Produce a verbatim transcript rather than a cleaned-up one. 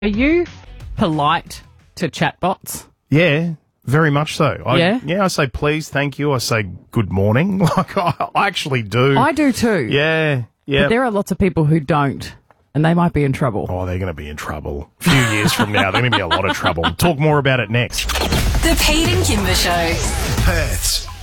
Are you polite to chatbots? Yeah, very much so. I, Yeah? Yeah, I say please, thank you. I say good morning. Like, I, I actually do. I do too. Yeah, yeah. But there are lots of people who don't, and they might be in trouble. Oh, they're going to be in trouble. A few years from now, they're going to be in a lot of trouble. Talk more about it next. The Pete and Kimber Show. Perth's